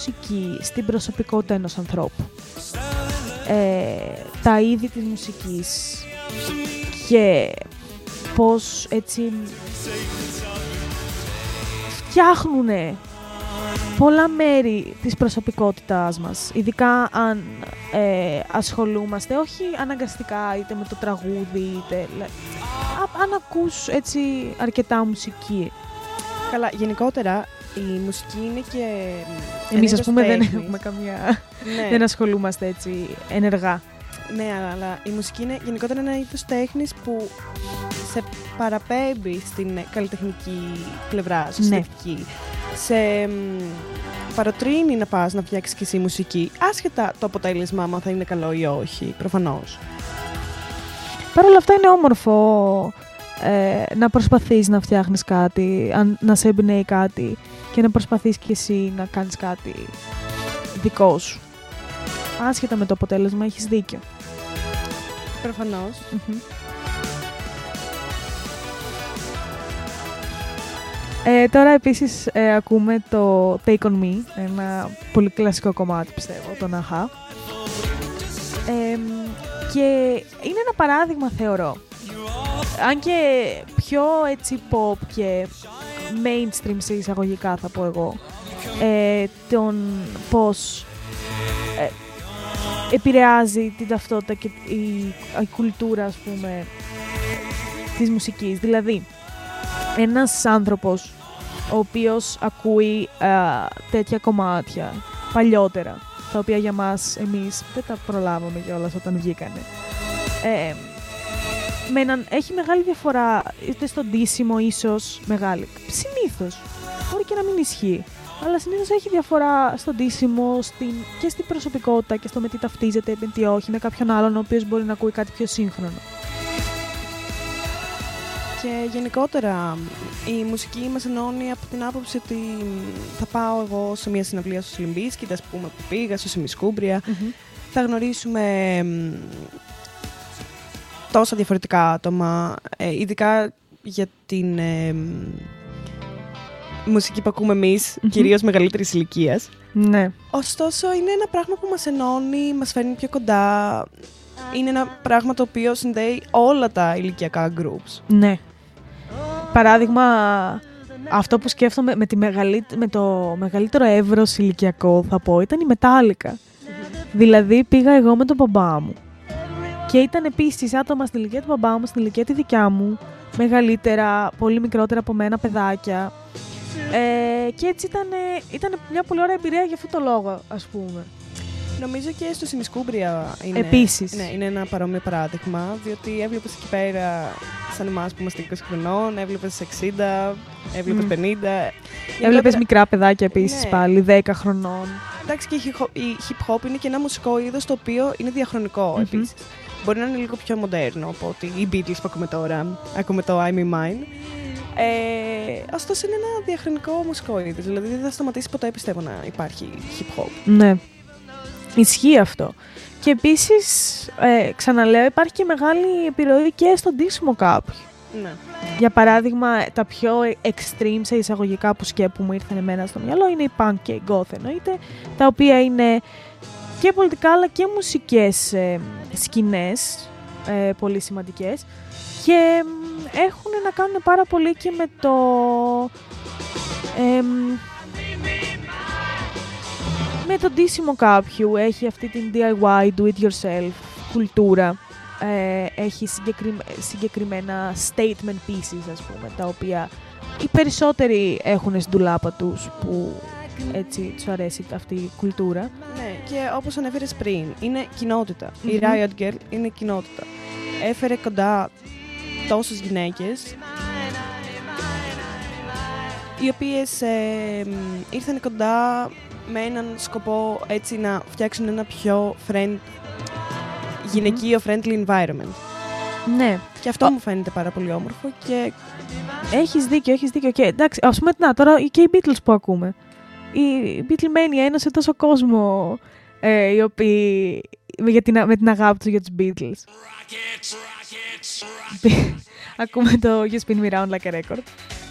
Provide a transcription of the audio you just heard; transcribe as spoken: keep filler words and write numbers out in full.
μουσική στην προσωπικότητα ενός ανθρώπου. Ε, τα είδη της μουσικής και πώς έτσι φτιάχνουνε πολλά μέρη της προσωπικότητάς μας, ειδικά αν ε, ασχολούμαστε, όχι αναγκαστικά είτε με το τραγούδι, είτε α, αν ακούς έτσι αρκετά μουσική. Καλά, γενικότερα η μουσική είναι και... Εμείς ας πούμε δεν έχουμε καμία... Ναι. δεν ασχολούμαστε έτσι ενεργά. Ναι, αλλά η μουσική είναι γενικότερα ένα είδος τέχνης που σε παραπέμπει στην καλλιτεχνική πλευρά, στην Ναι. αισθητική. Σε μ, παροτρύνει να πας να φτιάξεις και εσύ μουσική, άσχετα το αποτέλεσμα, αν θα είναι καλό ή όχι, προφανώς. Παρ' όλα αυτά είναι όμορφο ε, να προσπαθείς να φτιάχνεις κάτι, αν, να σε εμπνέει κάτι και να προσπαθείς κι εσύ να κάνεις κάτι δικό σου. Άσχετα με το αποτέλεσμα, έχεις δίκιο. Προφανώς. Mm-hmm. Ε, τώρα επίσης ε, ακούμε το Take On Me, ένα πολύ κλασικό κομμάτι πιστεύω, τον Αχά. Ε, και είναι ένα παράδειγμα θεωρώ. Αν και πιο έτσι pop και mainstream σε εισαγωγικά θα πω εγώ, ε, τον πώς ε, επηρεάζει την ταυτότητα και η, η κουλτούρα, ας πούμε, της μουσικής. Δηλαδή, ένας άνθρωπος ο οποίος ακούει α, τέτοια κομμάτια παλιότερα, τα οποία για μας εμείς δεν τα προλάβαμε κιόλας όταν βγήκανε. Ε, με έναν, έχει μεγάλη διαφορά, είτε στο ντύσιμο ίσως μεγάλη. Συνήθως, μπορεί και να μην ισχύει. Αλλά συνήθως έχει διαφορά στο ντύσιμο, στην, και στην προσωπικότητα και στο με τι ταυτίζεται, με τι όχι, με κάποιον άλλον ο οποίος μπορεί να ακούει κάτι πιο σύγχρονο. Και γενικότερα η μουσική μας ενώνει από την άποψη ότι θα πάω εγώ σε μια συναυλία στο Λιμπίσκιτ, ας πούμε, που πήγα στο Σιμισκούμπρια, mm-hmm. θα γνωρίσουμε τόσα διαφορετικά άτομα, ε, ειδικά για την ε, μουσική που ακούμε εμείς, mm-hmm. κυρίως μεγαλύτερης ηλικίας. Ναι. Ωστόσο, είναι ένα πράγμα που μας ενώνει, μας φέρνει πιο κοντά. Είναι ένα πράγμα το οποίο συνδέει όλα τα ηλικιακά groups. Ναι. Παράδειγμα, αυτό που σκέφτομαι με, τη μεγαλύ... με το μεγαλύτερο εύρος ηλικιακό, θα πω, ήταν η Metallica. Mm-hmm. Δηλαδή, πήγα εγώ με τον μπαμπά μου. Και ήταν επίσης άτομα στην ηλικία του μπαμπά μου, στην ηλικία τη δικιά μου, μεγαλύτερα, πολύ μικρότερα από μένα, παιδάκια. Ε, και έτσι ήταν, ήταν μια πολύ ωραία εμπειρία για αυτό το λόγο, ας πούμε. Νομίζω και στο Σιμισκούμπρια είναι, επίσης. Ναι, είναι ένα παρόμοιο παράδειγμα, διότι έβλεπες εκεί πέρα, σαν εμάς που είμαστε είκοσι χρονών, έβλεπες εξήντα, έβλεπες mm. πενήντα. Έβλεπες γενικότερα... μικρά παιδάκια επίσης, ναι. Πάλι, δέκα χρονών. Εντάξει, και η hip hop είναι και ένα μουσικό είδος το οποίο είναι διαχρονικό mm-hmm. επίσης. Μπορεί να είναι λίγο πιο μοντέρνο από ότι οι Beatles που ακούμε τώρα, ακούμε το I'm in Mine. Ε, ωστόσο είναι ένα διαχρονικό μουσικό είδος, δηλαδή δεν θα σταματήσει ποτέ, πιστεύω, να υπάρχει hip hop. Ναι. Ισχύει αυτό. Και επίσης, ε, ξαναλέω, υπάρχει και μεγάλη επιρροή και στον ντύσιμο κάποιου. Ναι. Για παράδειγμα, τα πιο extreme σε εισαγωγικά που σκέπου μου ήρθαν εμένα στο μυαλό είναι η punk και η goth, εννοείται, τα οποία είναι και πολιτικά αλλά και μουσικές ε, σκηνές, ε, πολύ σημαντικές, και ε, έχουν να κάνουν πάρα πολύ και με το... Ε, με το ντύσιμο κάποιου. Έχει αυτή την ντι άι γουάι, do it yourself κουλτούρα. Ε, έχει συγκεκριμέ, συγκεκριμένα statement pieces, ας πούμε, τα οποία οι περισσότεροι έχουν στην ντουλάπα τους, που έτσι τους αρέσει αυτή η κουλτούρα. Ναι, και όπως ανέφερες πριν, είναι κοινότητα. Mm-hmm. Η Riot Girl είναι κοινότητα. Έφερε κοντά τόσες γυναίκες, οι οποίες ε, ήρθαν κοντά με έναν σκοπό, έτσι, να φτιάξουν ένα πιο friend, γυναικείο friendly environment. Ναι. Και αυτό oh. μου φαίνεται πάρα πολύ όμορφο και... Έχεις δίκιο, έχεις δίκιο. Και εντάξει, ας πούμε, να, τώρα και οι Beatles που ακούμε. Η Beatlemania ένωσε τόσο κόσμο, ε, οι οποίοι, με την, με την αγάπη τους για τους Beatles. Rockets, rockets, rockets. Ακούμε το You Spin Me Round Like a Record.